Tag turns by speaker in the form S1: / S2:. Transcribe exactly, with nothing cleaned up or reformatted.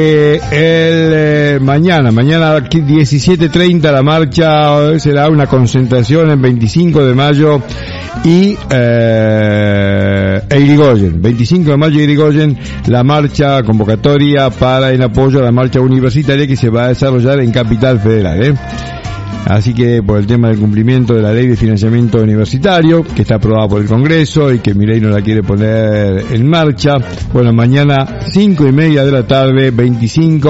S1: Eh, el eh, mañana, mañana aquí diecisiete treinta la marcha será una concentración en veinticinco de mayo y eh, e Irigoyen, veinticinco de mayo y Irigoyen, la marcha convocatoria para el apoyo a la marcha universitaria que se va a desarrollar en Capital Federal, ¿eh? Así que por el tema del cumplimiento de la ley de financiamiento universitario, que está aprobada por el Congreso y que Milei no la quiere poner en marcha, bueno, mañana cinco y media de la tarde, veinticinco